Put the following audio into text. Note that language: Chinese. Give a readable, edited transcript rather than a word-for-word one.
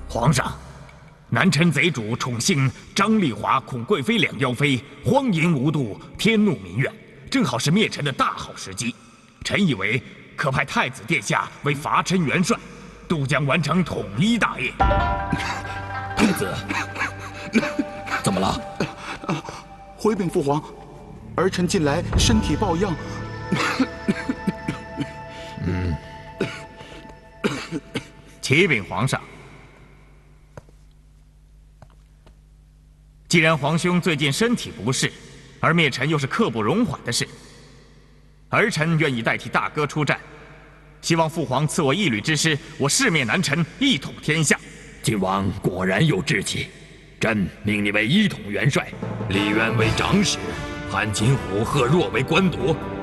皇上，南陈贼主宠幸张丽华、孔贵妃两妖妃，荒淫无度，天怒民怨，正好是灭陈的大好时机。臣以为可派太子殿下为伐陈元帅，渡江完成统一大业。 太子，怎么了？ 回禀父皇，儿臣近来身体抱恙。 启禀皇上，既然皇兄最近身体不适，而灭陈又是刻不容缓的事，儿臣愿意代替大哥出战，希望父皇赐我一旅之师，我誓灭南陈，一统天下。 晋王果然有志气，朕命你为一统元帅，李渊为长史，韩擒虎、贺若为官铎，